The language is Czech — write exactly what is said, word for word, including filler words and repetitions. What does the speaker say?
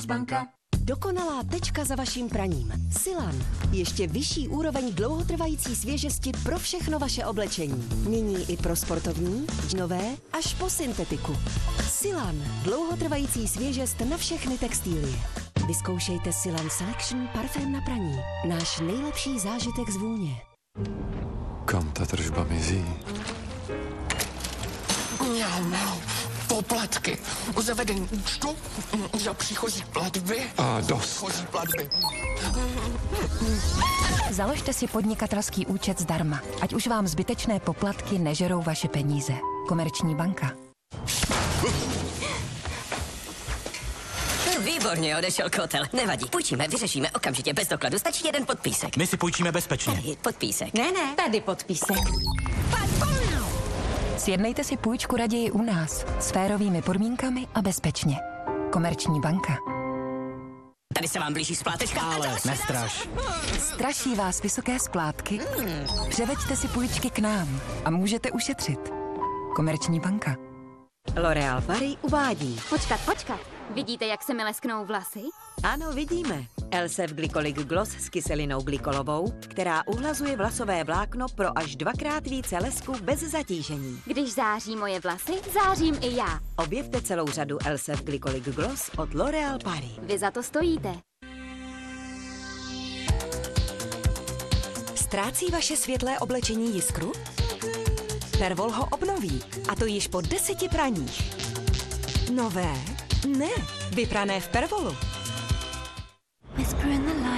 Komercbanka. Dokonalá tečka za vaším praním. Silan. Ještě vyšší úroveň dlouhotrvající svěžesti pro všechno vaše oblečení. Nyní i pro sportovní, nové až po syntetiku. Silan. Dlouhotrvající svěžest na všechny textilie. Vyzkoušejte Silan Selection parfém na praní. Náš nejlepší zážitek z vůně. Kam ta tržba mizí? Mňau, mňau. Poplatky. U zavedení účtu za příchozí platby. A dost. Příchozí platby. Založte si podnikatelský účet zdarma, ať už vám zbytečné poplatky nežerou vaše peníze. Komerční banka. Výborně, odešel kotel. Nevadí, půjčíme, vyřešíme okamžitě bez dokladu. Stačí jeden podpísek. My si půjčíme bezpečně. Tady podpísek. Ne, ne, tady podpísek. Sjednejte si půjčku raději u nás s férovými podmínkami a bezpečně. Komerční banka. Tady se vám blíží splátečka. Ale nestraš. Straší vás vysoké splátky? Převeďte si půjčky k nám a můžete ušetřit. Komerční banka. L'Oréal Paris uvádí. Počkat, počkat. Vidíte, jak se mi lesknou vlasy? Ano, vidíme. Elsef Glycolic Gloss s kyselinou glykolovou, která uhlazuje vlasové vlákno pro až dvakrát více lesku bez zatížení. Když září moje vlasy, zářím i já. Objevte celou řadu Elsef Glycolic Gloss od L'Oréal Paris. Vy za to stojíte. Ztrácí vaše světlé oblečení jiskru? Pervol ho obnoví, a to již po deseti praních. Nové? Ne, vyprané v Pervolu.